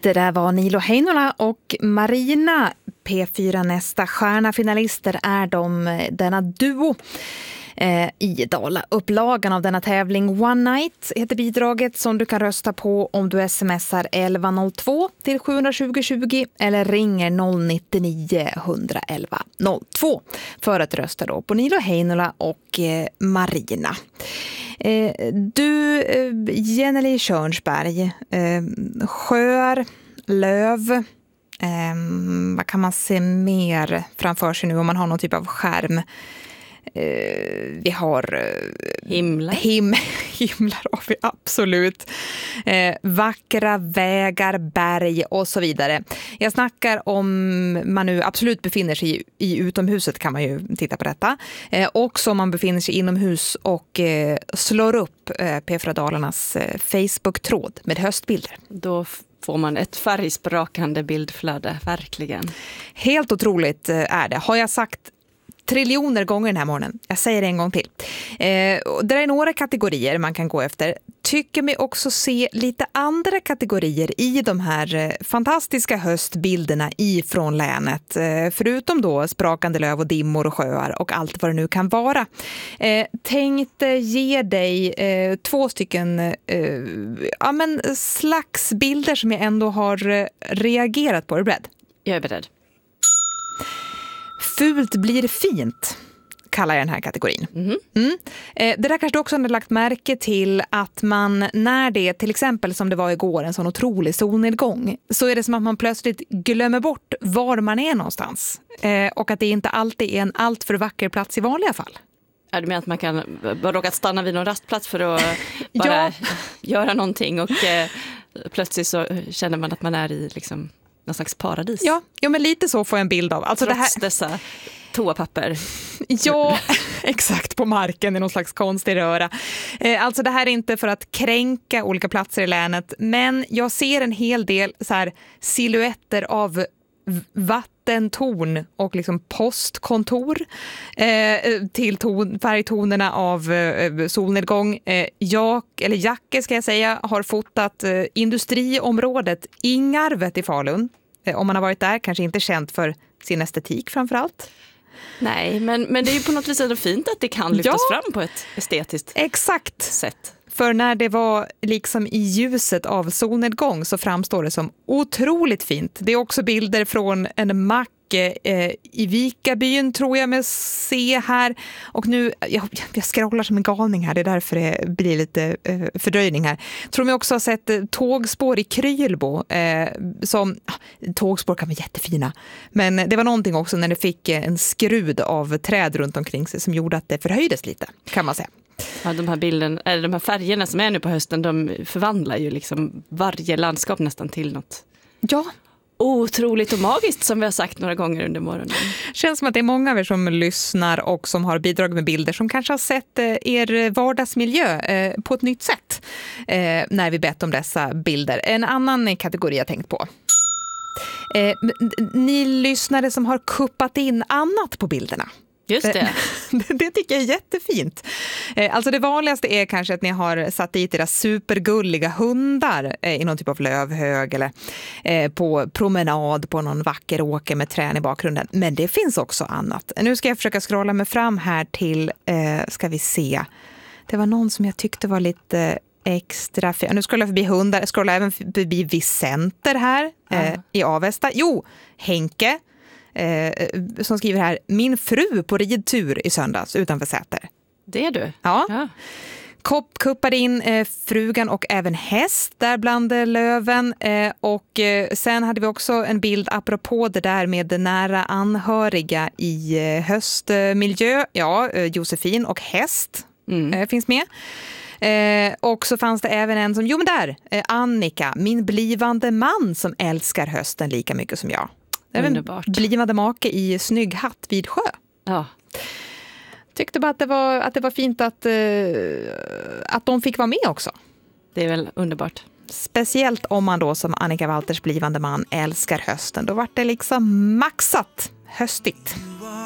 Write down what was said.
Det där var Nilo Heinola och Marina. P4 nästa stjärnafinalister är denna duo. I Dala-upplagan av denna tävling One Night heter bidraget som du kan rösta på om du smsar 1102 till 720 20 eller ringer 099 111 02 för att rösta då på Nilo Heinola och Marina. Du, Jenny Körnsberg, sjöar, löv, vad kan man se mer framför sig nu om man har någon typ av skärm? Vi har himlar har vi absolut, vackra vägar, berg och så vidare. Jag snackar om man nu absolut befinner sig i utomhuset, kan man ju titta på detta, också om man befinner sig inomhus och slår upp P4 Dalarnas Facebook-tråd med höstbilder. Då får man ett färgsprakande bildflöde, verkligen. Helt otroligt är det. Har jag sagt triljoner gånger den här morgonen. Jag säger det en gång till. Det är några kategorier man kan gå efter. Tycker mig också se lite andra kategorier i de här fantastiska höstbilderna ifrån länet. Förutom då sprakande löv och dimmor och sjöar och allt vad det nu kan vara. Tänkte ge dig 2 stycken slags bilder som jag ändå har reagerat på. Är du beredd? Jag är beredd. Fult blir fint, kallar jag den här kategorin. Det där kanske du också har lagt märke till att man, när det till exempel som det var igår en sån otrolig solnedgång, så är det som att man plötsligt glömmer bort var man är någonstans. Och att det inte alltid är en allt för vacker plats i vanliga fall. Är det med att man kan råka stanna vid någon rastplats för att bara göra någonting och plötsligt så känner man att man är i liksom någon slags paradis. Ja, men lite så får jag en bild av. Alltså trots dessa toapapper. Ja, exakt, på marken i någon slags konstig röra. Alltså det här är inte för att kränka olika platser i länet, men jag ser en hel del så här silhuetter av vattentorn och liksom postkontor till färgtonerna av solnedgång. Jacke ska jag säga har fotat industriområdet Ingarvet i Falun. Om man har varit där, kanske inte känt för sin estetik framförallt. Nej, men det är ju på något vis ändå fint att det kan lyftas fram på ett estetiskt sätt. För när det var liksom i ljuset av solnedgång så framstår det som otroligt fint. Det är också bilder från en mack i Vikabyn, tror jag med se här. Och nu, jag scrollar som en galning här, det är därför det blir lite fördröjning här. Tror jag också har sett tågspår i Krylbo. Tågspår kan vara jättefina. Men det var någonting också när det fick en skrud av träd runt omkring sig som gjorde att det förhöjdes lite, kan man säga. Ja, de här färgerna som är nu på hösten, de förvandlar ju liksom varje landskap nästan till något. Ja. Otroligt och magiskt, som vi har sagt några gånger under morgonen. Känns som att det är många av er som lyssnar och som har bidragit med bilder som kanske har sett er vardagsmiljö på ett nytt sätt när vi bett om dessa bilder. En annan kategori jag tänkt på. Ni lyssnare som har kuppat in annat på bilderna. Just det. Det tycker jag är jättefint. Alltså det vanligaste är kanske att ni har satt dit era supergulliga hundar i någon typ av lövhög eller på promenad på någon vacker åker med träd i bakgrunden. Men det finns också annat. Nu ska jag försöka scrolla mig fram här till, ska vi se. Det var någon som jag tyckte var lite extra fin. Nu scrollar jag förbi hundar. Jag scrollar även förbi Vicenter här i Avesta. Jo, Henke. Som skriver här: min fru på ridtur i söndags utanför Säter. Det är du? Ja. Kuppade in frugan och även häst där bland löven. Och sen hade vi också en bild apropå det där med nära anhöriga i höstmiljö. Ja, Josefin och häst finns med. Och så fanns det även en som, Annika, min blivande man som älskar hösten lika mycket som jag. Underbart. Blivande make i snygg hatt vid sjö. Ja. Tyckte bara att det var fint att de fick vara med också. Det är väl underbart. Speciellt om man då som Annika Walters blivande man älskar hösten. Då var det liksom maxat höstigt.